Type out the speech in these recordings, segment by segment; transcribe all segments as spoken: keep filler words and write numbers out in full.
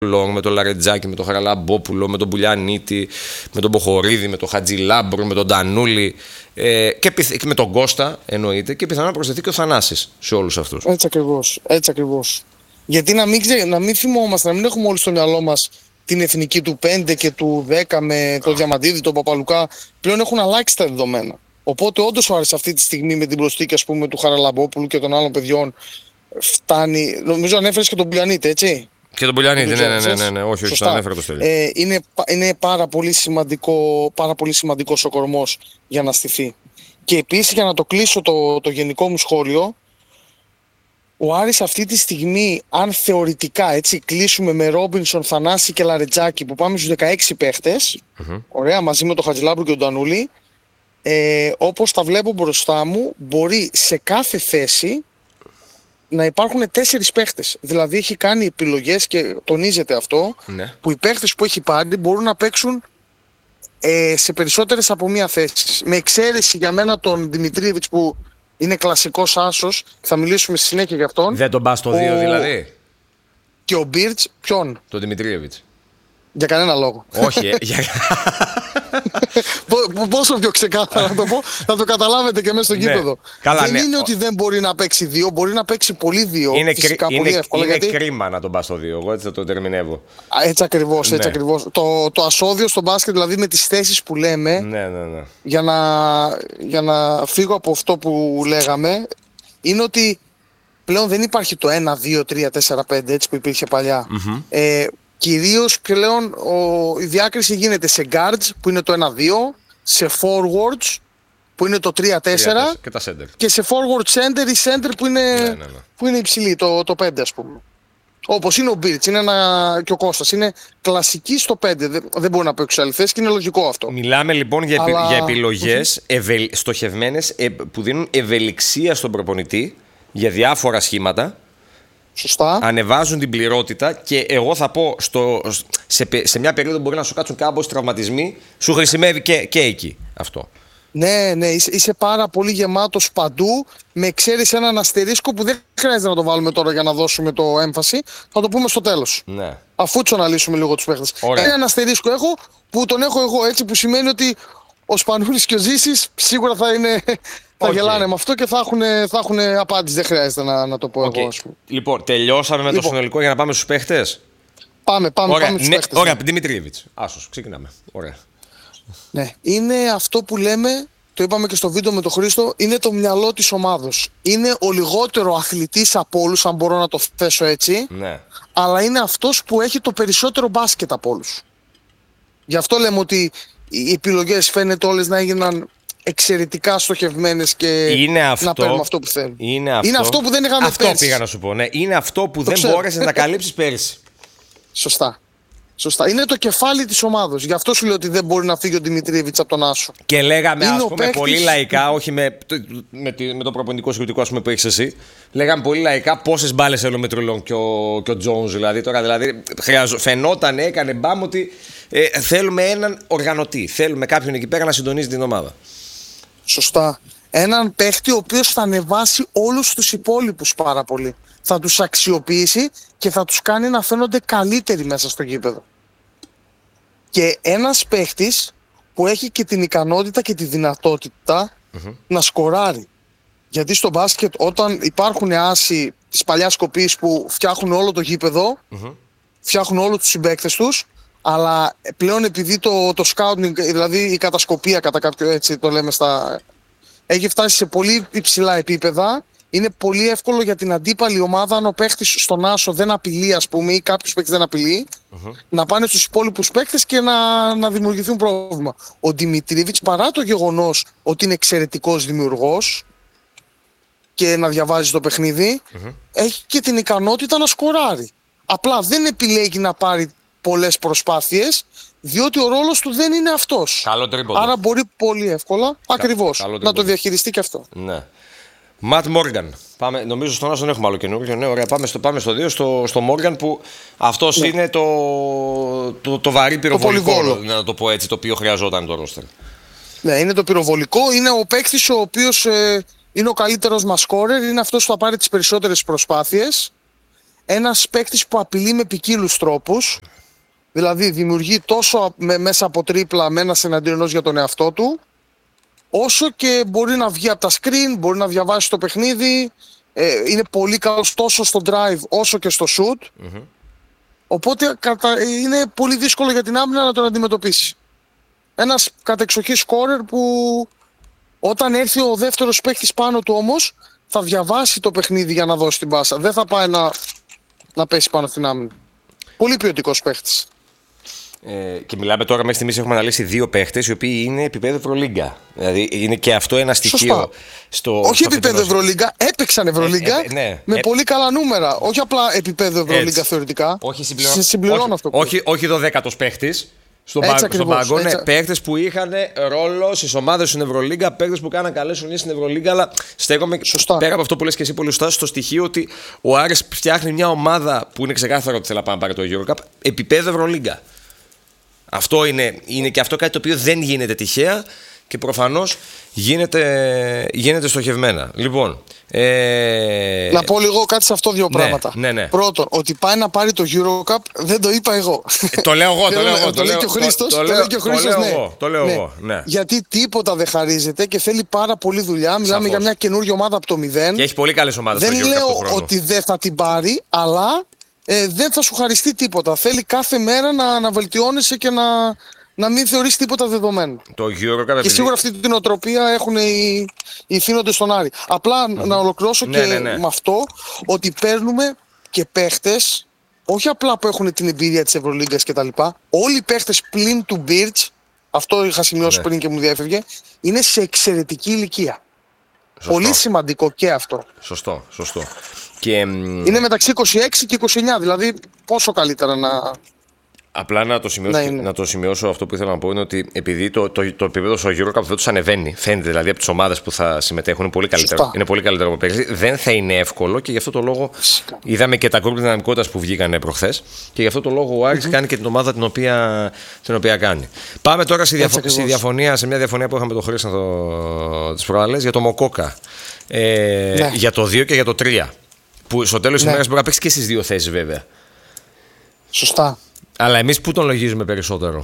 Λόγ, με τον Λαρετζάκη, με τον Χαραλαμπόπουλο, με τον Πουλιανίτη, με τον Ποχορίδη, με τον Χατζηλάμπρου, με τον Τανούλη ε, και, πιθ, και με τον Κώστα εννοείται, και πιθανόν να προσθεθεί και ο Θανάσης σε όλους αυτούς. Έτσι ακριβώς, έτσι ακριβώς. Γιατί να μην, ξε, να μην θυμόμαστε, να μην έχουμε όλοι στο μυαλό μας την εθνική του πέντε και του δέκα με τον Διαμαντίδη, τον Παπαλουκά. Πλέον έχουν αλλάξει τα δεδομένα. Οπότε όντως ο Άρης αυτή τη στιγμή με την προσθήκη, ας πούμε, του Χαραλαμπόπουλου και των άλλων παιδιών φτάνει. Νομίζω ανέφερες και τον Πουλιανίτη, έτσι. Και τον Πουλιανίτη, ναι, ναι, ναι, ναι, ναι, όχι, όχι, τον ανέφερα το Στέλιο. Ε, είναι, είναι πάρα πολύ σημαντικό, πάρα πολύ σημαντικός ο κορμός για να στηθεί. Και επίσης, για να το κλείσω το, το γενικό μου σχόλιο, ο Άρης αυτή τη στιγμή, αν θεωρητικά έτσι κλείσουμε με Ρόμπινσον, Θανάση και Λαρετζάκη, που πάμε στους δεκαέξι παίχτες, mm-hmm. ωραία, μαζί με τον Χατζηλάμπρου και τον Τανούλη, ε, όπως τα βλέπω μπροστά μου, μπορεί σε κάθε θέση να υπάρχουν τέσσερις παίχτες. Δηλαδή έχει κάνει επιλογές και τονίζεται αυτό, ναι. που οι παίχτες που έχει πάρει μπορούν να παίξουν ε, σε περισσότερες από μία θέση. Με εξαίρεση για μένα τον Δημητρίεβιτς, που είναι κλασικός άσος, θα μιλήσουμε στη συνέχεια για αυτόν. Δεν τον πας στο δύο δηλαδή. Και ο Μπίρτς, ποιον? Τον Δημητρίεβιτς. Για κανένα λόγο. Όχι, ε, για... Πόσο πιο ξεκάθαρα να το πω, θα το καταλάβετε και μέσα στο γήπεδο. Καλά, δεν ναι. είναι ότι δεν μπορεί να παίξει δύο, μπορεί να παίξει πολύ δύο. Είναι, φυσικά, κρί... πολύ είναι, εύκολα, είναι γιατί... κρίμα να τον πας στο δύο, εγώ έτσι θα το τερμινεύω. Έτσι ακριβώς, έτσι ναι. ακριβώς. Το, το ασώδιο στο μπάσκετ, δηλαδή με τις θέσεις που λέμε, ναι, ναι, ναι. Για, να, για να φύγω από αυτό που λέγαμε, είναι ότι πλέον δεν υπάρχει το ένα, δύο, τρία, τέσσερα, πέντε έτσι που υπήρχε παλιά. Mm-hmm. Ε, Κυρίως πλέον ο, η διάκριση γίνεται σε guards που είναι το ένα δύο, σε forwards που είναι το τρία τέσσερα και, τα center. Και σε forward center ή center που είναι, ναι, ναι, ναι. που είναι υψηλή, το, το πέντε ας πούμε. Όπως είναι ο Μπίρτς, είναι ένα, και ο Κώστας, είναι κλασική στο πέντε, δεν, δεν μπορεί να παίξει άλλη θέση και είναι λογικό αυτό. Μιλάμε λοιπόν για, Αλλά... για επιλογές ευε, στοχευμένες ε, που δίνουν ευελιξία στον προπονητή για διάφορα σχήματα. Σωστά. Ανεβάζουν την πληρότητα και εγώ θα πω στο, σε, σε μια περίοδο μπορεί να σου κάτσουν κάμπος τραυματισμοί, σου χρησιμεύει και, και εκεί αυτό. Ναι, ναι, είσαι, είσαι πάρα πολύ γεμάτος παντού, με εξαίρεση έναν αστερίσκο που δεν χρειάζεται να το βάλουμε τώρα για να δώσουμε το έμφαση, θα το πούμε στο τέλος. Ναι. Αφού του αναλύσουμε λίγο τους παίχτες. Έναν αστερίσκο έχω που τον έχω εγώ έτσι, που σημαίνει ότι ο Σπανούλης και ο Ζήσης σίγουρα θα είναι... Θα okay. γελάνε με αυτό και θα έχουν, θα έχουν απάντηση. Δεν χρειάζεται να, να το πω okay. εγώ. Ας πούμε. Λοιπόν, τελειώσαμε με λοιπόν. το συνολικό για να πάμε στους παίχτες. Πάμε, πάμε, πάμε στους ναι, παίχτες. Ωραία, ναι. Δημητρίεβιτς. Άσος, ξεκινάμε. Ωραία. Ναι, είναι αυτό που λέμε, το είπαμε και στο βίντεο με τον Χρήστο, είναι το μυαλό της ομάδος. Είναι ο λιγότερο αθλητής από όλους, αν μπορώ να το θέσω έτσι. Ναι. Αλλά είναι αυτός που έχει το περισσότερο μπάσκετ από όλους. Γι' αυτό λέμε ότι οι επιλογές φαίνεται όλες να έγιναν εξαιρετικά στοχευμένες και είναι αυτό, να παίρνουμε αυτό που θέλουμε. Είναι αυτό, είναι αυτό που δεν είχαμε αυτό πέρσι. Αυτό πήγα να σου πω. Ναι. Είναι αυτό που το δεν ξέρω. μπόρεσες να καλύψεις πέρσι. Σωστά. Σωστά. Είναι το κεφάλι της ομάδος. Γι' αυτό σου λέω ότι δεν μπορεί να φύγει ο Δημητρίεβιτς από τον Άσο. Και λέγαμε, είναι ας πούμε, παίκτης... πολύ λαϊκά, όχι με, με, με το προπονητικό σκεπτικό που έχεις εσύ. Λέγαμε πολύ λαϊκά πόσες μπάλες έλω με Τρουλόν και ο, και ο Jones. Δηλαδή, τώρα, δηλαδή χρειαζο, φαινόταν, έκανε μπάμ ότι ε, θέλουμε έναν οργανωτή. Θέλουμε κάποιον εκεί πέρα να συντονίζει την ομάδα. Σωστά. Έναν παίχτη ο οποίος θα ανεβάσει όλους τους υπόλοιπους πάρα πολύ. Θα τους αξιοποιήσει και θα τους κάνει να φαίνονται καλύτεροι μέσα στο γήπεδο. Και ένας παίχτης που έχει και την ικανότητα και τη δυνατότητα mm-hmm. να σκοράρει. Γιατί στο μπάσκετ όταν υπάρχουν άσοι της παλιάς κοπής που φτιάχνουν όλο το γήπεδο, mm-hmm. φτιάχνουν όλους τους συμπαίκτες τους, αλλά πλέον επειδή το, το scouting, δηλαδή η κατασκοπία κατά κάποιο έτσι το λέμε στα... έχει φτάσει σε πολύ υψηλά επίπεδα, είναι πολύ εύκολο για την αντίπαλη ομάδα, αν ο παίχτης στον άσο δεν απειλεί, ας πούμε, ή κάποιος παίχτης δεν απειλεί, uh-huh. να πάνε στους υπόλοιπους παίχτες και να, να δημιουργηθούν πρόβλημα. Ο Δημητρίεβιτς, παρά το γεγονός ότι είναι εξαιρετικός δημιουργός και να διαβάζει το παιχνίδι, uh-huh. έχει και την ικανότητα να σκοράρει. Απλά δεν επιλέγει να πάρει πολλές προσπάθειες, διότι ο ρόλος του δεν είναι αυτός. Καλό τρίποντο. Άρα μπορεί πολύ εύκολα, Κα, ακριβώς, να το διαχειριστεί και αυτό. Ναι. Ματ Μόργαν. Πάμε, νομίζω στον Άσο δεν έχουμε άλλο καινούργιο. Ναι, ωραία, πάμε στο, πάμε στο δύο, στο, στο Μόργαν που αυτός ναι. είναι το, το, το βαρύ πυροβολικό, να το πω έτσι, το οποίο χρειαζόταν το ρόστερ. Ναι, είναι το πυροβολικό. Είναι ο παίκτης ο οποίος ε, είναι ο καλύτερος μας σκόρερ. Είναι αυτός που θα πάρει τις περισσότερες προσπάθειες. ένας παίκτης που απειλεί με ποικίλους τρόπους. Δηλαδή δημιουργεί τόσο με, μέσα από τρίπλα με ένας εναντίον για τον εαυτό του, όσο και μπορεί να βγει από τα screen, μπορεί να διαβάσει το παιχνίδι. Ε, είναι πολύ καλός τόσο στο drive όσο και στο shoot. Mm-hmm. Οπότε κατα... είναι πολύ δύσκολο για την άμυνα να τον αντιμετωπίσει. Ένας κατεξοχή scorer που όταν έρθει ο δεύτερος παίκτης πάνω του όμως θα διαβάσει το παιχνίδι για να δώσει την πάσα. Δεν θα πάει να, να πέσει πάνω στην άμυνα. Πολύ ποιοτικός παίκτης. Ε, και μιλάμε τώρα, μέχρι στιγμής έχουμε αναλύσει δύο παίχτες οι οποίοι είναι επίπεδο Ευρωλίγκα. Δηλαδή είναι και αυτό ένα στοιχείο. Στο, όχι στο επίπεδο Ευρωλίγκα, έπαιξαν Ευρωλίγκα ε, ε, ναι. με ε, πολύ καλά νούμερα. Όχι απλά επίπεδο Ευρωλίγκα θεωρητικά. Όχι συμπληρώνω, συμπληρώνω όχι, αυτό. Όχι, όχι δωδέκατος παίχτης. Στον πάγκο, ναι, παίχτες που είχαν ρόλο στις ομάδες στην Ευρωλίγκα, παίχτες που κάναν καλές χρονιές στην Ευρωλίγκα. Αλλά στέκομαι πέρα από αυτό που λες και εσύ πολύ σωστά στο στοιχείο ότι ο Άρης φτιάχνει μια ομάδα που είναι ξεκάθαρο ότι θέλει να πάει να πάρει το EuroCup επίπεδο Ευρωλίγκα. Αυτό είναι, είναι και αυτό κάτι το οποίο δεν γίνεται τυχαία και προφανώς γίνεται, γίνεται στοχευμένα. Λοιπόν, ε... να πω λίγο κάτι σε αυτό δύο ναι, πράγματα. Ναι, ναι. Πρώτον, ότι πάει να πάρει το EuroCup δεν το είπα εγώ. Ε, το λέω εγώ, το λέω εγώ. Το λέει και ο Χρήστος. Το, το, το, το λέω εγώ. Το λέω ναι. εγώ ναι. Γιατί τίποτα δεν χαρίζεται και θέλει πάρα πολύ δουλειά. Μιλάμε Σαφώς. για μια καινούργια ομάδα από το μηδέν. Και έχει πολύ καλές ομάδες. Δεν λέω ότι δεν θα την πάρει, αλλά ε, δεν θα σου χαριστεί τίποτα. Θέλει κάθε μέρα να, να βελτιώνεσαι και να, να μην θεωρείς τίποτα δεδομένο. Το EuroCup, και σίγουρα αυτή την οτροπία έχουν οι, οι ηθήνοντες στον Άρη. Απλά mm-hmm. να ολοκληρώσω ναι, και ναι, ναι. με αυτό ότι παίρνουμε και παίχτες, όχι απλά που έχουν την εμπειρία της Ευρωλίγκας κτλ. Όλοι οι παίχτες πλην του Birch, αυτό είχα σημειώσει ναι. πριν και μου διέφευγε, είναι σε εξαιρετική ηλικία. Σωστό. Πολύ σημαντικό και αυτό. Σωστό, σωστό. Και, είναι μεταξύ είκοσι έξι και είκοσι εννιά, δηλαδή πόσο καλύτερα να... Απλά να το, σημειώσω, ναι, να το σημειώσω αυτό που ήθελα να πω είναι ότι επειδή το, το, το επίπεδο στο EuroCup δεν τους ανεβαίνει, φαίνεται δηλαδή από τις ομάδες που θα συμμετέχουν, είναι πολύ καλύτερο, είναι πολύ καλύτερο από πέρυσι. Δεν θα είναι εύκολο και γι' αυτό το λόγο Φυσικά. είδαμε και τα κόρπια δυναμικότητας που βγήκαν προχθές και γι' αυτό το λόγο ο Άρης mm-hmm. κάνει και την ομάδα την οποία, την οποία κάνει. Πάμε τώρα στη, διαφο- στη διαφωνία, σε μια διαφωνία που είχαμε το Χρήστο τις προάλλες για το Μοκόκα. Ε, ναι. Για το δύο και για το τρία. Που στο τέλος της ημέρας μπορεί να παίξει και στις δύο θέσεις βέβαια. Σωστά. Αλλά εμείς πού τον λογίζουμε περισσότερο?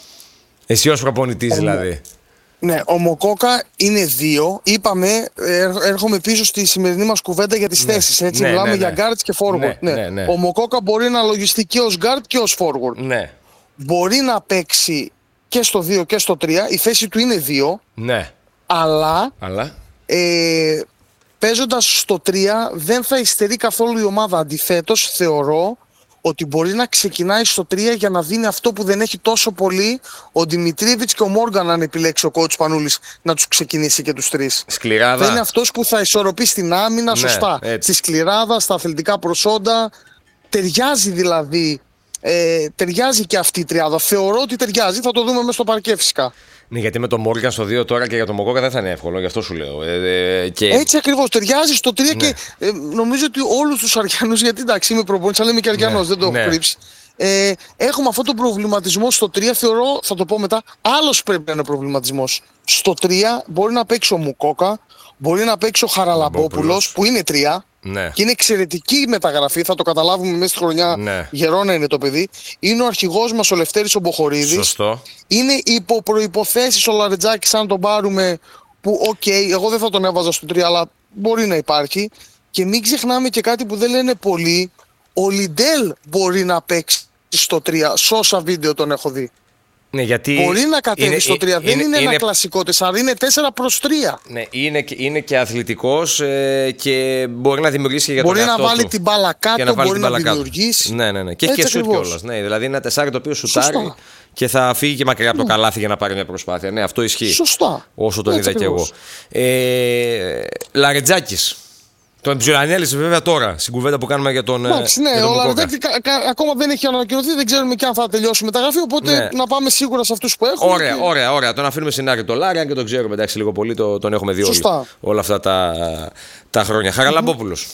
Εσύ ως προπονητής ο, δηλαδή. Ναι, ο Μοκόκα είναι δύο. Είπαμε, έρχομαι πίσω στη σημερινή μας κουβέντα για τις ναι. θέσεις. Έτσι, ναι, μιλάμε ναι, ναι. για guards και forward. Ναι, ναι. Ναι, ναι. Ο Μοκόκα μπορεί να λογιστεί και ως guard και ως forward. Ναι. Μπορεί να παίξει και στο δύο και στο τρία. Η θέση του είναι δύο. Ναι. Αλλά, αλλά... Ε, παίζοντας στο τρία δεν θα υστερεί καθόλου η ομάδα. Αντιθέτως, θεωρώ ότι μπορεί να ξεκινάει στο τρία για να δίνει αυτό που δεν έχει τόσο πολύ ο Δημητρίεβιτς και ο Μόργαν, αν επιλέξει ο coach Πανούλης, να τους ξεκινήσει και τους τρεις. Σκληράδα. Θα είναι αυτός που θα ισορροπήσει την άμυνα ναι, σωστά. Έτσι. Στη σκληράδα, στα αθλητικά προσόντα. Ταιριάζει δηλαδή. Ε, ταιριάζει και αυτή η τριάδα. Θεωρώ ότι ταιριάζει. Θα το δούμε μέσα στο παρκέ φυσικά. Ναι, γιατί με τον Μόργαν στο δύο τώρα και για τον Μοκόκα δεν θα είναι εύκολο, γι' αυτό σου λέω. Ε, ε, και... Έτσι ακριβώς. Ταιριάζει στο τρία ναι. και ε, νομίζω ότι όλους τους Αριανούς, γιατί εντάξει είμαι προπονητής, αλλά είμαι και Αριανός, ναι, δεν το ναι. έχω κρύψει. Ε, έχουμε αυτόν τον προβληματισμό στο τρία, θεωρώ, θα το πω μετά, άλλος πρέπει να είναι ο προβληματισμός. Στο τρία μπορεί να παίξει ο Μουκόκα, μπορεί να παίξει ο Χαραλαμπόπουλος, που είναι τρία. Ναι. Και είναι εξαιρετική μεταγραφή, θα το καταλάβουμε μέσα στη χρονιά. Ναι. Γερόνα είναι το παιδί. Είναι ο αρχηγός μας ο Λευτέρης ο Μποχορίδης. Σωστό. Είναι υπό προϋποθέσεις ο Λαρετζάκης, αν τον πάρουμε, που οκ, okay, εγώ δεν θα τον έβαζα στο τρία, αλλά μπορεί να υπάρχει. Και μην ξεχνάμε και κάτι που δεν λένε πολλοί. Ο Λιντέλ μπορεί να παίξει στο τρία. Σ' όσα βίντεο τον έχω δει. Ναι, γιατί μπορεί να κατέβει είναι, στο τρία. Είναι, δεν είναι, είναι ένα είναι... κλασικό τεσσάρι, είναι τέσσερα προς τρία. Ναι, είναι, είναι και αθλητικός ε, και μπορεί να δημιουργήσει και για μπορεί τον εαυτό του. Μπορεί να βάλει του. την μπάλα κάτω, να μπορεί να δημιουργήσει. Ναι, ναι, ναι. Και έχει και σουτ κιόλας. Ναι, δηλαδή είναι ένα τεσάρι το οποίο σουτάρει και θα φύγει και μακριά από το καλάθι για να πάρει μια προσπάθεια. Ναι, αυτό ισχύει. Σωστά. Όσο τον είδα κι εγώ. Ε, Λαρετζάκης. Τον ψιλοανέλησε βέβαια τώρα στην κουβέντα που κάνουμε για τον. Εντάξει, ναι, ο Λαρετζάκης ακόμα δεν έχει ανακοινωθεί, δεν ξέρουμε και αν θα τελειώσει η μεταγραφή. Οπότε ναι. να πάμε σίγουρα σε αυτούς που έχουμε. Ωραία, και... ωραία, ωραία. Τον αφήνουμε στην άκρη το Λάρη, αν και τον ξέρουμε εντάξει λίγο πολύ, το, τον έχουμε δει όλοι, όλα αυτά τα, τα χρόνια. Χαραλαμπόπουλος.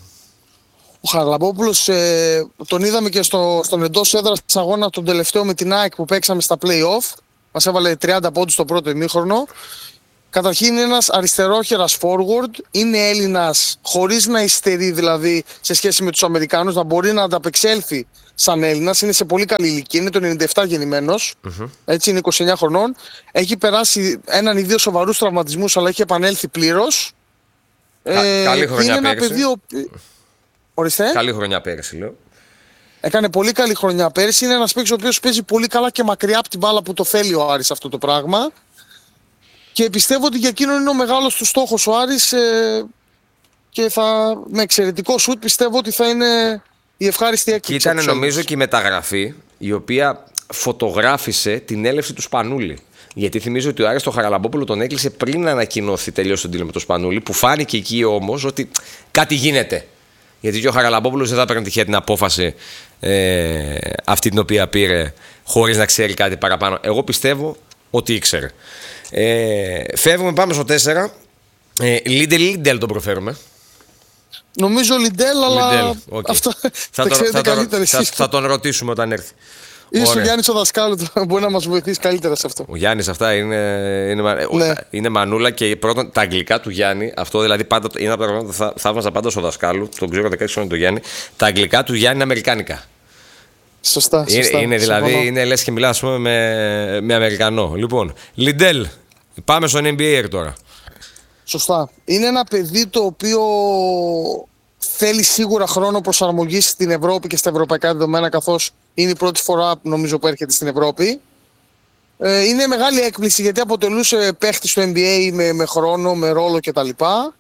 Ο Χαραλαμπόπουλος ε, τον είδαμε και στο, στον εντός έδρας της αγώνα τον τελευταίο με την ΑΕΚ που παίξαμε στα play-off. Μας έβαλε τριάντα πόντους στο πρώτο ημίχρονο. Καταρχήν είναι ένας αριστερόχερας forward, είναι Έλληνας χωρίς να υστερεί δηλαδή σε σχέση με τους Αμερικάνους, να μπορεί να ανταπεξέλθει σαν Έλληνας, είναι σε πολύ καλή ηλικία, είναι το ενενήντα επτά γεννημένος, mm-hmm. έτσι είναι είκοσι εννιά χρονών, έχει περάσει έναν ή δύο σοβαρούς τραυματισμούς αλλά έχει επανέλθει πλήρως. Κα, ε, καλή χρονιά είναι πέρυσι. Ένα παιδί... Ορίστε. Καλή χρονιά πέρυσι λέω. Έκανε πολύ καλή χρονιά πέρυσι, είναι ένας παίκτης ο οποίος παίζει πολύ καλά και μακριά από την μπάλα που το θέλει ο Άρης αυτό το πράγμα. Και πιστεύω ότι για εκείνον είναι ο μεγάλος του στόχος ο Άρης ε, και θα, με εξαιρετικό σουτ πιστεύω ότι θα είναι η ευχάριστη έκπληξη. Και ήταν νομίζω και η μεταγραφή η οποία φωτογράφησε την έλευση του Σπανούλη. Γιατί θυμίζω ότι ο Άρης το Χαραλαμπόπουλο τον έκλεισε πριν να ανακοινώθει τελείως τον deal με τον Σπανούλη, που φάνηκε εκεί όμως ότι κάτι γίνεται. Γιατί και ο Χαραλαμπόπουλος δεν θα έπαιρνε τυχαία την απόφαση ε, αυτή την οποία πήρε χωρίς να ξέρει κάτι παραπάνω. Εγώ πιστεύω ότι ήξερε. Ε, φεύγουμε, πάμε στο τέσσερα. Λίντελ Λίντελ τον προφέρουμε. Νομίζω Λίντελ, αλλά okay. αυτό θα, τον, θα, τον, θα, θα τον ρωτήσουμε όταν έρθει. Ίσως ο Γιάννης ο δασκάλου μπορεί να μας βοηθήσει καλύτερα σε αυτό. Ο Γιάννης αυτά είναι, είναι, ναι. είναι μανούλα και πρώτον τα αγγλικά του Γιάννη. Αυτό δηλαδή πάντα, είναι από τα πράγματα που θα, θαύμαζα πάντα στο δασκάλου. Τον ξέρω δεκαέξι χρόνια τον Γιάννη. Τα αγγλικά του Γιάννη είναι αμερικάνικα. Σωστά, είναι, σωστά. Είναι δηλαδή, είναι λες και μιλάς με, με Αμερικανό. Λοιπόν, Λιντέλ, πάμε στον N B A τώρα. Σωστά. Είναι ένα παιδί το οποίο θέλει σίγουρα χρόνο προσαρμογής στην Ευρώπη και στα ευρωπαϊκά δεδομένα, καθώς είναι η πρώτη φορά νομίζω που έρχεται στην Ευρώπη. Ε, είναι μεγάλη έκπληξη γιατί αποτελούσε παίχτη στο N B A με, με χρόνο, με ρόλο κτλ.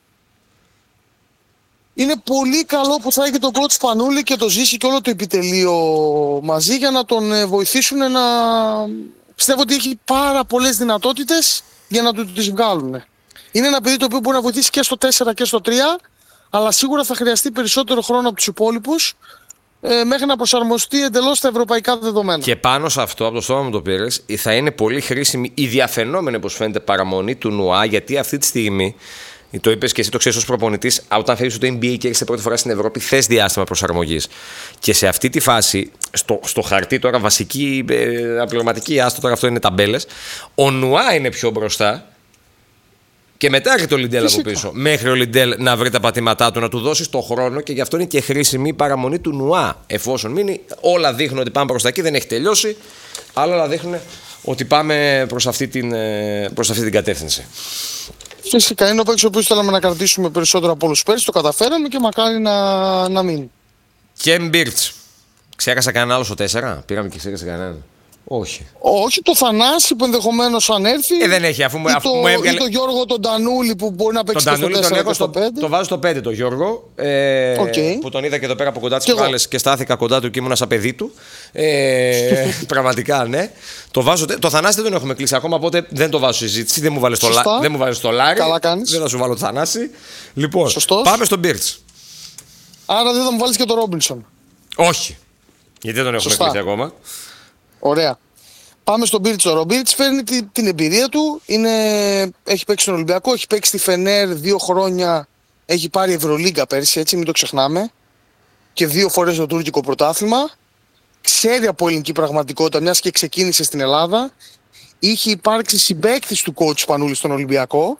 Είναι πολύ καλό που θα έχει τον coach Σπανούλη και το ζήσει και όλο το επιτελείο μαζί για να τον βοηθήσουν να... Πιστεύω ότι έχει πάρα πολλές δυνατότητες για να του τις βγάλουν. Είναι ένα παιδί το οποίο μπορεί να βοηθήσει και στο τέσσερα και στο τρία, αλλά σίγουρα θα χρειαστεί περισσότερο χρόνο από τους υπόλοιπους ε, μέχρι να προσαρμοστεί εντελώς στα ευρωπαϊκά δεδομένα. Και πάνω σε αυτό, από το στόμα μου το πήρες, θα είναι πολύ χρήσιμη η διαφαινόμενη, όπως φαίνεται, παραμονή του Νουά, γιατί αυτή τη στιγμή, το είπες και εσύ, το ξέρεις ως προπονητής, όταν φεύγεις στο N B A και έρχεσαι πρώτη φορά στην Ευρώπη, θες διάστημα προσαρμογής. Και σε αυτή τη φάση, στο, στο χαρτί τώρα, βασική, ε, απληρωματική, άστο τώρα αυτό είναι ταμπέλες, ο Νουά είναι πιο μπροστά. Και μετά έρχεται ο Λιντέλ από πίσω. Μέχρι ο Λιντέλ να βρει τα πατήματά του, να του δώσει το χρόνο και γι' αυτό είναι και χρήσιμη η παραμονή του Νουά. Εφόσον μείνει, όλα δείχνουν ότι πάμε προς τα εκεί, δεν έχει τελειώσει. Αλλά όλα δείχνουν ότι πάμε προς αυτή την, προς αυτή την κατεύθυνση. Φυσικά είναι ο παίκτης ο οποίος θέλαμε να κρατήσουμε περισσότερο από όλους πέρυσι. Το καταφέραμε και μακάρι να, να μείνει. Κεμ Μπίρτς. Ξέχασα κανένα άλλο στο τέσσερα. Πήραμε και ξέχασα κανέναν. Όχι. Όχι, το Θανάση που ενδεχομένως αν έρθει. Ε, δεν έχει, αφού, ή αφού το, μου έβγαλε. Ή το Γιώργο τον Τανούλη που μπορεί να παίξει τον και στο Τανούλη τέσσερα τον και στο πέντε. Το βάζω στο πέντε το Γιώργο. Ε, okay. Που τον είδα και εδώ πέρα από κοντά τις προάλλες και στάθηκα κοντά του και ήμουνα σαν παιδί του. Ε, πραγματικά, ναι. Το, βάζω, το Θανάση δεν τον έχουμε κλείσει ακόμα, οπότε δεν το βάζω συζήτηση. Δεν μου βάλεις το, το Λάρι. Καλά κάνεις. Δεν θα σου βάλω το Θανάση. Λοιπόν, σωστός. Πάμε στον Μπίρτς. Άρα δεν θα μου βάλεις και τον Ρόμπινσον. Όχι. Γιατί δεν τον έχουμε κλείσει ακόμα. Ωραία. Πάμε στον Μπίρτς. Ο Μπίρτς φέρνει την, την εμπειρία του. Είναι, έχει παίξει στον Ολυμπιακό, έχει παίξει στη Φενέρ δύο χρόνια. Έχει πάρει Ευρωλίγκα πέρσι, έτσι, μην το ξεχνάμε. Και δύο φορές το τουρκικό πρωτάθλημα. Ξέρει από ελληνική πραγματικότητα, μιας και ξεκίνησε στην Ελλάδα. Είχε υπάρξει συμπαίκτης του coach Σπανούλη στον Ολυμπιακό.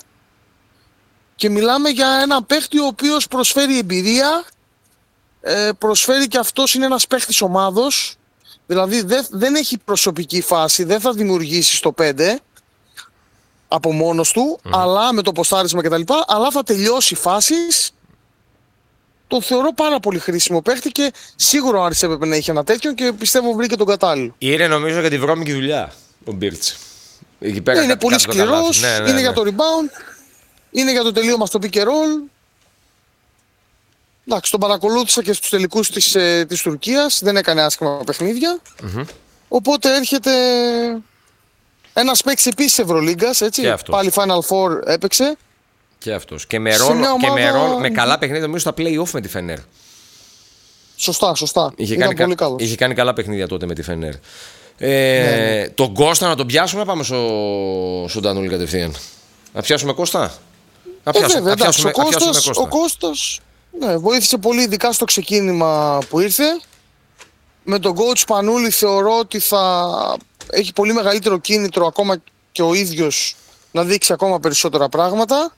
Και μιλάμε για έναν παίχτη ο οποίος προσφέρει εμπειρία. Ε, προσφέρει και αυτός, είναι ένας παίχτης ομάδος. Δηλαδή δεν, δεν έχει προσωπική φάση, δεν θα δημιουργήσει στο πέντε από μόνος του, mm. αλλά με το ποστάρισμα κτλ. Αλλά θα τελειώσει φάσεις. Τον θεωρώ πάρα πολύ χρήσιμο παίχτη και σίγουρα ο Άρης έπρεπε να είχε ένα τέτοιο και πιστεύω βρήκε τον κατάλληλο. Είναι νομίζω για τη βρώμικη δουλειά ο Μπίρτς. Ναι, είναι κάτι, πολύ σκληρός, ναι, ναι, ναι. Είναι για το rebound, είναι για το τελείωμα στο pick and roll. Εντάξει, τον παρακολούθησα και στους τελικούς της, ε, της Τουρκίας, δεν έκανε άσχημα παιχνίδια. Mm-hmm. Οπότε έρχεται ένας παίκτης επίσης Ευρωλίγκας, έτσι. Πάλι Final Four έπαιξε. Και αυτός. Και με ρόλο, ομάδα... και με, ρόλο με καλά παιχνίδια νομίζω στα play-off με τη Φενέρ. Σωστά, σωστά. Είχε κάνει, πολύ καλός. Είχε κάνει καλά παιχνίδια τότε με τη Φενέρ. Ε, ναι, ναι. Τον Κώστα να τον πιάσουμε, πάμε στο, στον Τανούλη κατευθείαν. Να πιάσουμε Κώστα. Να πιάσουμε, ε, βέβαια, να πιάσουμε, ο, Κώστας, Κώστα. ο Κώστας ναι, βοήθησε πολύ, ειδικά στο ξεκίνημα που ήρθε. Με τον coach Σπανούλη θεωρώ ότι θα έχει πολύ μεγαλύτερο κίνητρο ακόμα και ο ίδιος να δείξει ακόμα περισσότερα πράγματα.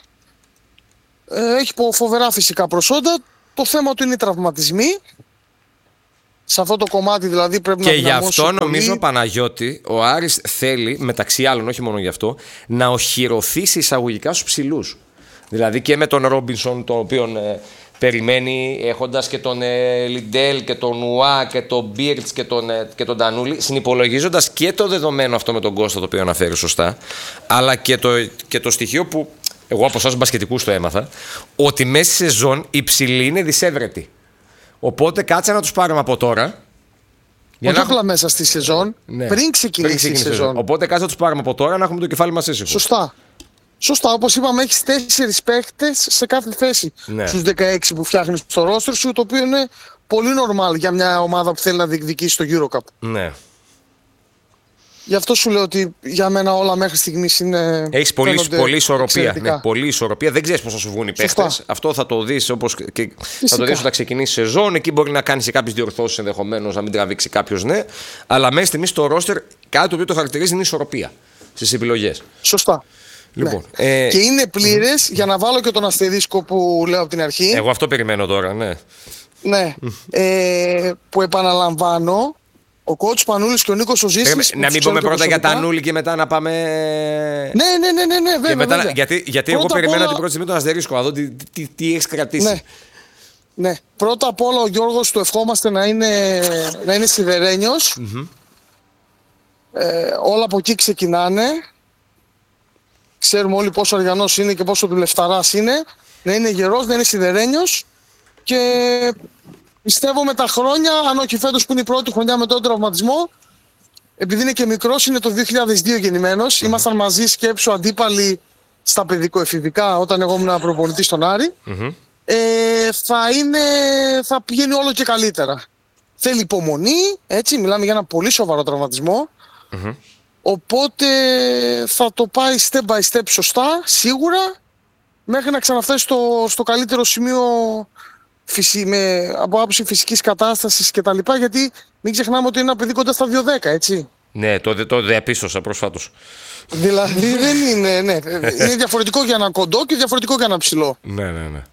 Ε, έχει φοβερά φυσικά προσόντα. Το θέμα του είναι οι τραυματισμοί. Σε αυτό το κομμάτι δηλαδή πρέπει και να γι' αυτό πολύ. νομίζω, Παναγιώτη, ο Άρης θέλει, μεταξύ άλλων, όχι μόνο γι' αυτό, να οχυρωθεί εισαγωγικά στους ψηλούς. Δηλαδή και με τον Ρόμπινσον, τον οποίον ε, περιμένει, έχοντας και τον ε, Λιντέλ και τον Ουά και τον Μπίρτς και τον, ε, και τον Τανούλη, συνυπολογίζοντας και το δεδομένο αυτό με τον Κώστα, το οποίο αναφέρει σωστά, αλλά και το, και το στοιχείο που εγώ από εσάς μπασκετικούς το έμαθα, ότι μέσα στη σεζόν οι ψηλοί είναι δισεύρετοι. Οπότε κάτσε να τους πάρουμε από τώρα. Όχι απλά να... μέσα στη σεζόν, ναι. πριν ξεκινήσει η σεζόν. σεζόν. Οπότε κάτσε να τους πάρουμε από τώρα να έχουμε το κεφάλι μας ήσυχο. Σωστά. Σωστά, όπως είπαμε, έχεις τέσσερις παίχτες σε κάθε θέση. Ναι. Στους δεκαέξι που φτιάχνεις στο ρόστερ σου, το οποίο είναι πολύ normal για μια ομάδα που θέλει να διεκδικήσει το EuroCup. Ναι. Γι' αυτό σου λέω ότι για μένα όλα μέχρι στιγμής είναι. Έχεις πολύ, πολύ ισορροπία. Ναι, πολύ ισορροπία. Δεν ξέρεις πώς θα σου βγουν οι παίχτες. Αυτό θα το δεις όπως και θα το δεις όταν ξεκινήσει η σεζόν. Εκεί μπορεί να κάνεις και κάποιες διορθώσεις ενδεχομένως, να μην τραβήξει κάποιος, ναι. Αλλά μέχρι στιγμής στο ρόστερ κάτι το οποίο το χαρακτηρίζει είναι η ισορροπία στις επιλογές. Σωστά. Λοιπόν, ναι. ε... Και είναι πλήρες, mm-hmm. για να βάλω και τον αστερίσκο που λέω από την αρχή. Εγώ αυτό περιμένω τώρα, ναι. Ναι. ε, που επαναλαμβάνω. Ο coach Πανούλης και ο Νίκος ο Ζήσης. Να μην πούμε πρώτα για Τανούλη και μετά να πάμε. Ναι, ναι, ναι, ναι, ναι βέβαια, μετά, βέβαια. Γιατί, γιατί εγώ περιμένω όλα... την πρώτη στιγμή τον αστερίσκο να δω τι, τι, τι έχει κρατήσει. Ναι. ναι. Πρώτα απ' όλα ο Γιώργος του ευχόμαστε να είναι, να είναι σιδερένιος. Mm-hmm. Ε, όλα από εκεί ξεκινάνε. Ξέρουμε όλοι πόσο αργανός είναι και πόσο δουλευταράς είναι. Να είναι γερός, να είναι σιδερένιος. Και πιστεύω με τα χρόνια, αν όχι φέτος που είναι η πρώτη χρονιά με τον τραυματισμό, επειδή είναι και μικρός, είναι το δύο χιλιάδες δύο γεννημένος. Mm-hmm. Ήμασταν μαζί, σκέψου, αντίπαλοι στα παιδικοεφηβικά όταν εγώ ήμουν προπονητής στον Άρη. Mm-hmm. Ε, θα, είναι, θα πηγαίνει όλο και καλύτερα. Θέλει υπομονή, έτσι, μιλάμε για ένα πολύ σοβαρό τραυματισμό. Mm-hmm. Οπότε θα το πάει step by step σωστά, σίγουρα, μέχρι να ξαναφτάσει στο, στο καλύτερο σημείο φυσι, με, από άποψη φυσικής κατάστασης κτλ. Γιατί μην ξεχνάμε ότι είναι ένα παιδί κοντά στα δύο δέκα, έτσι. Ναι, το, το διαπίστωσα προσφάτως. Δηλαδή δεν είναι, ναι. Είναι διαφορετικό για ένα κοντό και διαφορετικό για ένα ψηλό. Ναι, ναι, ναι.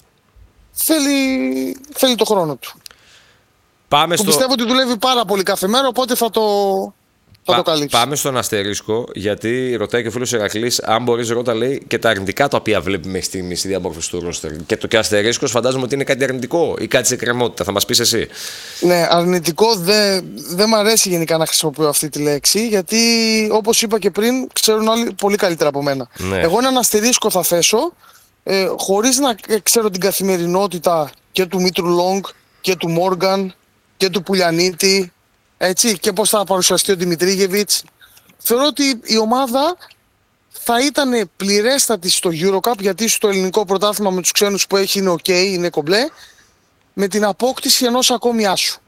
Θέλει, θέλει το χρόνο του. Πάμε που στο... πιστεύω ότι δουλεύει πάρα πολύ κάθε μέρα, οπότε θα το... Πα, πάμε στον αστερίσκο, γιατί ρωτάει και ο φίλος Ηρακλής, αν μπορείς ρώτα, λέει, και τα αρνητικά τα οποία βλέπει μέχρι στιγμή στη διαμόρφωση του ρόστερ. Και το και αστερίσκος φαντάζομαι ότι είναι κάτι αρνητικό ή κάτι σε κρεμότητα. Θα μας πεις εσύ. Ναι, αρνητικό δεν δε μ' αρέσει γενικά να χρησιμοποιώ αυτή τη λέξη, γιατί όπως είπα και πριν, ξέρουν όλοι πολύ καλύτερα από μένα. Ναι. Εγώ έναν αστερίσκο θα θέσω, ε, χωρίς να ξέρω την καθημερινότητα και του Μήτρου Λόγκ και του Μόργαν και του Πουλιανίτη. Έτσι, και πώς θα παρουσιαστεί ο Δημητρίγεβιτς. Θεωρώ ότι η ομάδα θα ήταν πληρέστατη στο EuroCup, γιατί στο ελληνικό πρωτάθλημα με τους ξένους που έχει είναι ok, είναι κομπλέ, με την απόκτηση ενός ακόμη άσου.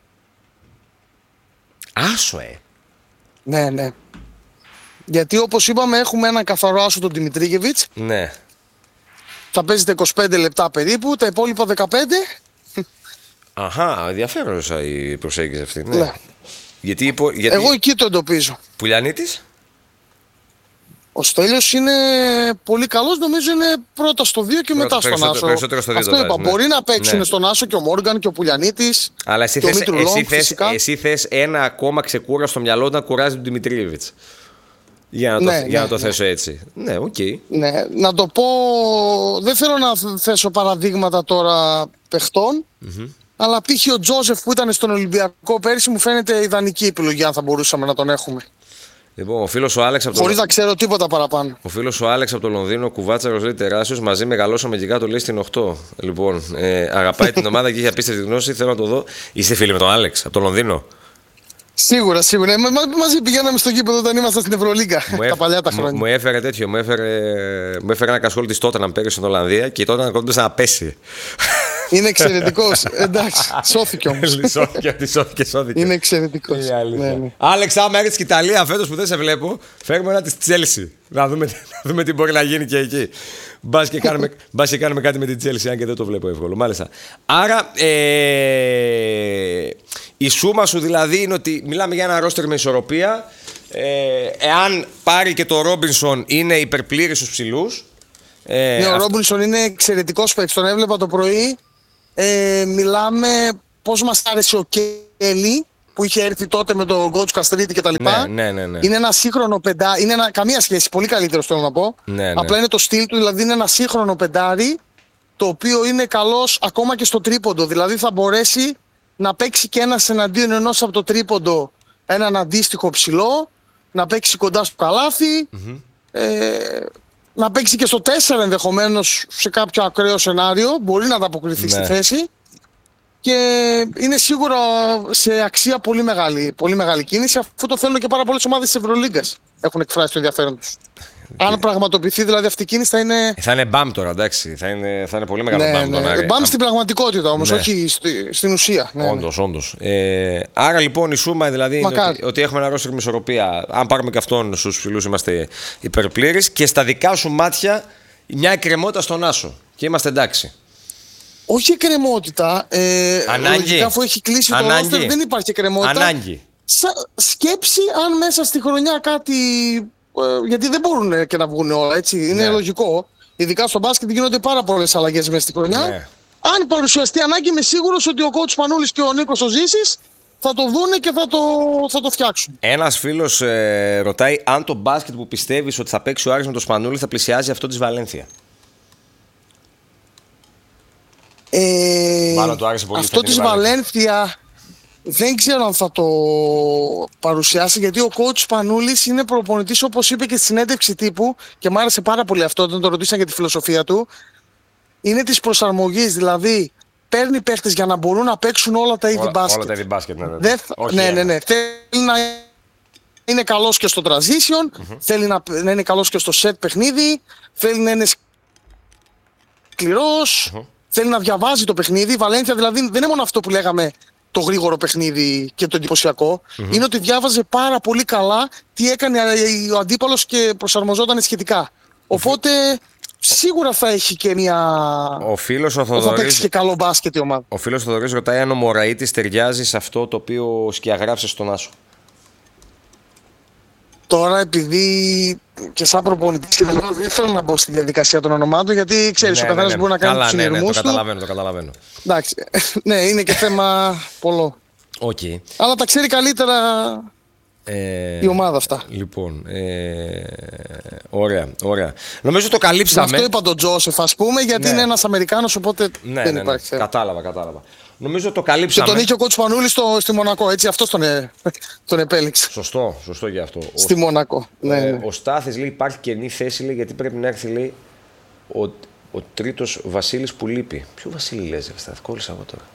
Άσο, ε! Ναι, ναι. Γιατί όπως είπαμε έχουμε έναν καθαρό άσο τον Δημητρίγεβιτς. Ναι. Θα παίζετε είκοσι πέντε λεπτά περίπου, τα υπόλοιπα δεκαπέντε. Αχα, ενδιαφέρουσα η προσέγγιση αυτή. Ναι. Ναι. Γιατί, γιατί... Εγώ εκεί το εντοπίζω. Πουλιανίτης. Ο Στέλιος είναι πολύ καλός, νομίζω είναι πρώτα στο δύο και μετά στον Άσο. Περισσότερο στο δύο. Αυτό είπα, ναι. Μπορεί να παίξουν ναι. στον Άσο και ο Μόργαν και ο Πουλιανίτης. Αλλά εσύ θες, εσύ, θες, εσύ θες ένα ακόμα ξεκούρα στο μυαλό να κουράζει τον Δημητρίγεβιτς. Για να, ναι, το, για ναι, να το ναι. θέσω έτσι. Ναι, οκ. Okay. Ναι, να το πω. Δεν θέλω να θέσω παραδείγματα τώρα παιχτών. Mm-hmm. Αλλά π.χ. ο Τζόζεφ που ήταν στον Ολυμπιακό πέρυσι μου φαίνεται ιδανική επιλογή αν θα μπορούσαμε να τον έχουμε. Λοιπόν, ο φίλος ο Άλεξ από το... Χωρίς να ξέρω τίποτα παραπάνω. Ο φίλος ο Άλεξ από το Λονδίνο, κουβάτσαρος, λέει τεράστιος, μαζί μεγαλώσαμε και κάτω, λέει στην οκτώ. Λοιπόν, ε, αγαπάει την ομάδα και έχει απίστευτη γνώση, θέλω να το δω. Είστε φίλοι με τον Άλεξ από το Λονδίνο? Σίγουρα, σίγουρα. Μα, μαζί πηγαίναμε στο γήπεδο όταν ήμασταν στην Ευρωλίγκα. Τα παλιά τα χρόνια. Μου έφερε τέτοιο, μου έφερε, μου έφερε ένα κασκόλ της Τότεναμ πέρυσι στην Ολλανδία και τότε να κοντούσε να πέσει. Είναι εξαιρετικός. Εντάξει, σώθηκε όμως. Σώθηκε, σώθηκε, σώθηκε. Είναι εξαιρετικός. Ναι, ναι. Άλεξ, άμα έρθεις και Ιταλία φέτος που δεν σε βλέπω, φέρουμε ένα της Τσέλσι. Να δούμε, να δούμε τι μπορεί να γίνει και εκεί. Μπας και κάνουμε, μπας και κάνουμε κάτι με την Τσέλσι, αν και δεν το βλέπω εύκολο. Μάλιστα. Άρα, ε, η σούμα σου δηλαδή είναι ότι μιλάμε για ένα ρόστερ με ισορροπία. Ε, εάν πάρει και το Ρόμπινσον, είναι υπερπλήρης στους ψηλούς. Ε, ναι, ο αυτό... Ρόμπινσον είναι εξαιρετικός παίκτης. Τον έβλεπα το πρωί. Ε, μιλάμε πώς μας άρεσε ο Κέλλη που είχε έρθει τότε με τον Coach Καστρίτη κτλ. Ναι, ναι, ναι, ναι. Είναι ένα σύγχρονο πεντάρι. Είναι ένα... καμία σχέση. Πολύ καλύτερο θέλω να πω. Ναι, ναι. Απλά είναι το στυλ του. Δηλαδή είναι ένα σύγχρονο πεντάρι το οποίο είναι καλός ακόμα και στο τρίποντο. Δηλαδή θα μπορέσει να παίξει και ένας εναντίον ενός από το τρίποντο έναν αντίστοιχο ψηλό, να παίξει κοντά στο καλάθι, mm-hmm. ε, να παίξει και στο τέσσερα ενδεχομένως σε κάποιο ακραίο σενάριο, μπορεί να ανταποκριθεί ναι. στη θέση και είναι σίγουρα σε αξία πολύ μεγάλη, πολύ μεγάλη κίνηση, αφού το θέλουν και πάρα πολλές ομάδες της Ευρωλίγκας έχουν εκφράσει το ενδιαφέρον τους. Αν πραγματοποιηθεί δηλαδή αυτή η κίνηση θα είναι. Θα είναι μπαμ τώρα, εντάξει. Θα είναι, θα είναι πολύ μεγάλο ναι, μπαμ. Ναι. Μπαμ στην πραγματικότητα όμως, ναι. όχι στη, στην ουσία. Ναι, όντως, ναι. όντως. Ε, άρα λοιπόν η σούμα δηλαδή είναι ότι, ότι έχουμε ένα ρόστερ με ισορροπία. Αν πάρουμε και αυτόν στους ψηλούς είμαστε υπερπλήρεις και στα δικά σου μάτια μια εκκρεμότητα στον άσο. Και είμαστε εντάξει. Όχι εκκρεμότητα. Ε, Ανάγκη. Λογικά, αφού έχει κλείσει το ρόστερ δεν υπάρχει εκκρεμότητα. Ανάγκη. Σα, σκέψη αν μέσα στη χρονιά κάτι. Γιατί δεν μπορούν και να βγουν όλα, έτσι. Είναι ναι. λογικό. Ειδικά στο μπάσκετ γίνονται πάρα πολλές αλλαγές μέσα στη χρονιά. Ναι. Αν παρουσιαστεί ανάγκη, είμαι σίγουρος ότι ο coach Σπανούλης και ο Νίκος ο Ζήσης θα το δούνε και θα το, θα το φτιάξουν. Ένας φίλος ε, ρωτάει αν το μπάσκετ που πιστεύεις ότι θα παίξει ο Άρης με το Σπανούλη θα πλησιάζει αυτό της Βαλένθια. Ε, Μάλλον το άρεσε πολύ αυτό της Βαλένθια δεν ξέρω αν θα το παρουσιάσει, γιατί ο coach Σπανούλης είναι προπονητής, όπως είπε και στη συνέντευξη τύπου, και μου άρεσε πάρα πολύ αυτό όταν το ρωτήσαν για τη φιλοσοφία του. Είναι της προσαρμογής, δηλαδή παίρνει παίχτες για να μπορούν να παίξουν όλα τα είδη μπάσκετ. Όλα τα είδη μπάσκετ, ναι. Δεν, Όχι, ναι, ναι, ναι. Θέλει να είναι καλός και στο transition, mm-hmm. θέλει να, να είναι καλός και στο set παιχνίδι, θέλει να είναι σκληρός, mm-hmm. θέλει να διαβάζει το παιχνίδι. Η Βαλένθια δηλαδή δεν είναι μόνο αυτό που λέγαμε, το γρήγορο παιχνίδι και το εντυπωσιακό, mm-hmm. είναι ότι διάβαζε πάρα πολύ καλά τι έκανε ο αντίπαλος και προσαρμοζόταν σχετικά. Οπότε σίγουρα θα έχει και μια. Ο φίλος ο Θοδωρής. Θα παίξει και καλό μπάσκετ η ομάδα. Ο φίλος ο Θοδωρής ρωτάει αν ο Μωραΐτης ταιριάζει σε αυτό το οποίο σκιαγράψε στον Άσο. Τώρα, επειδή και σαν προπονητής και δεν θέλω να μπω στη διαδικασία των ονομάτων, γιατί ξέρεις, ναι, ο καθένας ναι, ναι. μπορεί να κάνει τους συνειρμούς ναι, ναι, το του. καταλαβαίνω, το καταλαβαίνω. Εντάξει, ναι, είναι και θέμα πολλό. Okay. Αλλά τα ξέρει καλύτερα ε, η ομάδα αυτά. Λοιπόν, ε, ωραία, ωραία. Νομίζω το καλύψαμε. Αυτό είπα τον Τζόσεφ, ας πούμε, γιατί ναι. είναι ένας Αμερικάνος, οπότε ναι, δεν ναι, υπάρχει θέμα. Ναι, κατάλαβα, κατάλαβα. Νομίζω το καλύψαμε. Και τον είχε ο coach Σπανούλης στη Μονακό, έτσι, αυτός τον, ε, τον επέλεξε. Σωστό, σωστό για αυτό. Στη ο, Μονακό. Ναι, ε, ναι. Ο Στάθης λέει υπάρχει καινή θέση, λέει, γιατί πρέπει να έρθει, λέει, ο, ο τρίτος Βασίλης που λείπει. Ποιο Βασίλη λες, Στάθη, κόλλησα εγώ τώρα.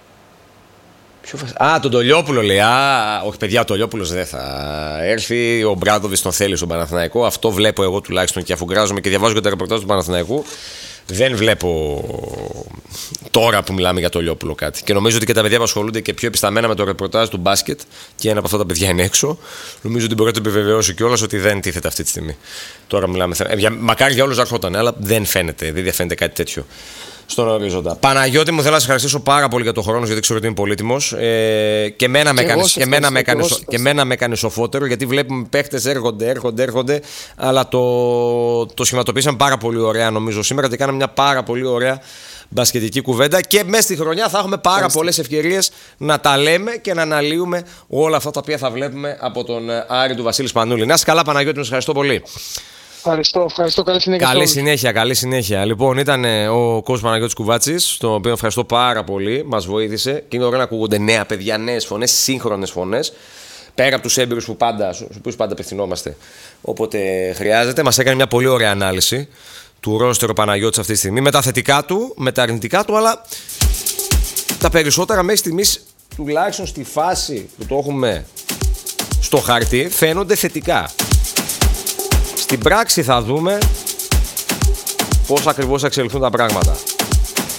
Ποιο Βασίλη. Α, τον Τολιόπουλο λέει. Α, όχι, παιδιά, ο Τολιόπουλος δεν θα έρθει. Ο Μπράντοβιτς τον θέλει στον Παναθηναϊκό. Αυτό βλέπω εγώ τουλάχιστον και αφού γκράζομαι και διαβάζω και τα ρεπορτάζ του Παναθηναϊκού. Δεν βλέπω τώρα που μιλάμε για το Λιόπουλο κάτι. Και νομίζω ότι και τα παιδιά που ασχολούνται και πιο επισταμένα με το ρεπορτάζ του μπάσκετ, και ένα από αυτά τα παιδιά είναι έξω, νομίζω ότι μπορεί να το επιβεβαιώσει κιόλας ότι δεν τίθεται αυτή τη στιγμή. Τώρα μιλάμε. Ε, μακάρι για όλους να έρχονταν, αλλά δεν φαίνεται, δεν διαφαίνεται κάτι τέτοιο στον ορίζοντα. Παναγιώτη μου, θέλω να σε ευχαριστήσω πάρα πολύ για τον χρόνο, γιατί ξέρω ότι είμαι πολύτιμος. Ε, και μένα με έκανε σοφότερο, γιατί βλέπουμε παίχτες έρχονται, έρχονται, έρχονται. Αλλά το, το σχηματοποιήσαμε πάρα πολύ ωραία, νομίζω, σήμερα και κάναμε μια πάρα πολύ ωραία μπασκετική κουβέντα. Και μέσα στη χρονιά θα έχουμε πάρα πολλές ευκαιρίες να τα λέμε και να αναλύουμε όλα αυτά τα οποία θα βλέπουμε από τον Άρη του Βασίλη Σπανούλη. Να είσαι καλά, Παναγιώτη, μου, σε ευχαριστώ πολύ. Ευχαριστώ, ευχαριστώ. Καλή συνέχεια. Καλή συνέχεια, καλή συνέχεια. Λοιπόν, ήταν ο coach Παναγιώτης Κουβάτσης, τον οποίο ευχαριστώ πάρα πολύ. Μας βοήθησε και είναι ωραίο να ακούγονται νέα παιδιά, νέες φωνές, σύγχρονες φωνές. Πέρα από τους έμπειρους που πάντα, στους οποίους πάντα απευθυνόμαστε όποτε χρειάζεται. Μας έκανε μια πολύ ωραία ανάλυση του ρόστερου Παναγιώτης αυτή τη στιγμή. Με τα θετικά του, με τα αρνητικά του, αλλά τα περισσότερα μέχρι στιγμής, τουλάχιστον στη φάση που το έχουμε στο χαρτί, φαίνονται θετικά. Στην πράξη θα δούμε πώς ακριβώς θα εξελιχθούν τα πράγματα.